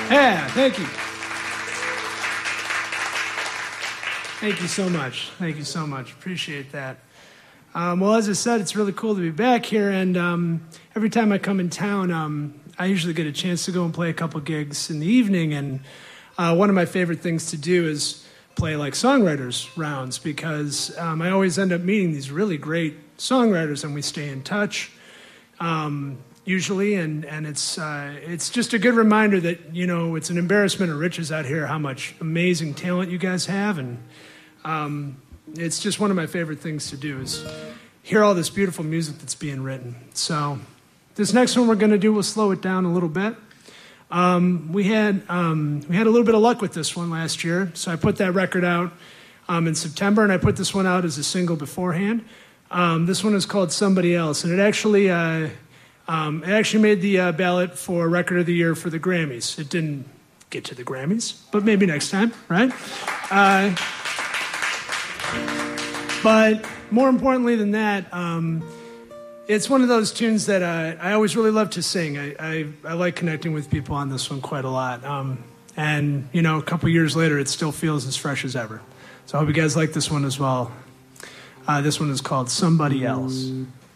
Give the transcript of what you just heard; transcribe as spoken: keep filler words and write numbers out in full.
Yeah, thank you. Thank you so much. Thank you so much. Appreciate that. Um, well, as I said, it's really cool to be back here, and um, every time I come in town, um, I usually get a chance to go and play a couple gigs in the evening, and uh, one of my favorite things to do is play like songwriters rounds, because um, I always end up meeting these really great songwriters, and we stay in touch. Um, usually, and, and it's uh, it's just a good reminder that, you know, it's an embarrassment of riches out here how much amazing talent you guys have, and um, it's just one of my favorite things to do is hear all this beautiful music that's being written. So this next one we're going to do, we'll slow it down a little bit. Um, we had um, we had a little bit of luck with this one last year, so I put that record out um, in September, and I put this one out as a single beforehand. Um, this one is called Somebody Else, and it actually uh, um, it actually made the uh, ballot for Record of the Year for the Grammys. It didn't get to the Grammys, but maybe next time, right? Uh, but more importantly than that, um, it's one of those tunes that uh, I always really love to sing. I, I, I like connecting with people on this one quite a lot. Um, and, you know, a couple years later, it still feels as fresh as ever. So I hope you guys like this one as well. Uh, this one is called Somebody Else.